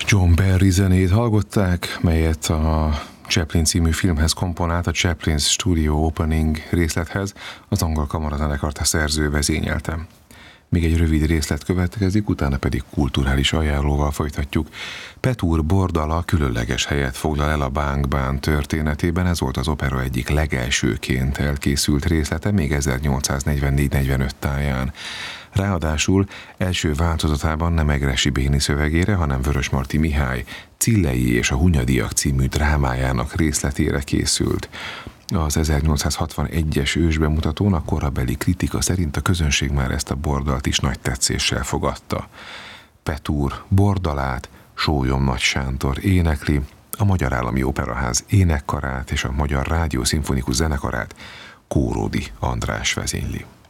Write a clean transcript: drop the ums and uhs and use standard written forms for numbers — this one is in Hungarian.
John Barry zenét hallották, melyet a Chaplin című filmhez komponált, a Chaplin's Studio Opening részlethez, az angol kamarazenekart a szerző vezényelte. Még egy rövid részlet következik, utána pedig kulturális ajánlóval folytatjuk. Petúr Bordala különleges helyet foglal el a Bang Band történetében, ez volt az opera egyik legelsőként elkészült részlete, még 1844-45 táján. Ráadásul első változatában nem Egressy Béni szövegére, hanem Vörösmarty Mihály Cillei és a Hunyadiak című drámájának részletére készült. Az 1861-es ősbemutatón a korabeli kritika szerint a közönség már ezt a Bordalt is nagy tetszéssel fogadta. Petúr Bordalát Sólyom Nagy Sándor énekli, a Magyar Állami Operaház énekkarát és a Magyar Rádió Szimfonikus Zenekarát Kóródi András vezényli.